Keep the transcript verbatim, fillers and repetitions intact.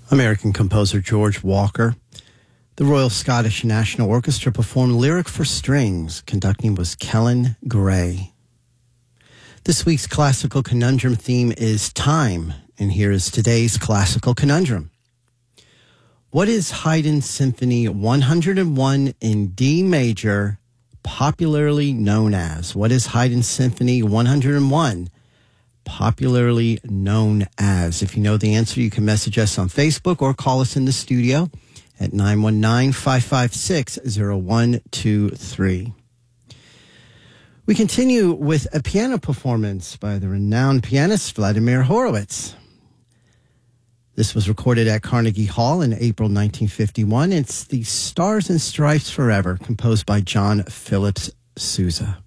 American composer George Walker. The Royal Scottish National Orchestra performed Lyric for Strings. Conducting was Kellen Gray. This week's classical conundrum theme is time, and here is today's classical conundrum. What is Haydn Symphony one hundred one in D major popularly known as? What is Haydn Symphony one hundred one popularly known as? If you know the answer, you can message us on Facebook or call us in the studio at nine one nine, five five six, zero one two three. We continue with a piano performance by the renowned pianist Vladimir Horowitz. This was recorded at Carnegie Hall in April nineteen fifty-one. It's the Stars and Stripes Forever, composed by John Philip Sousa.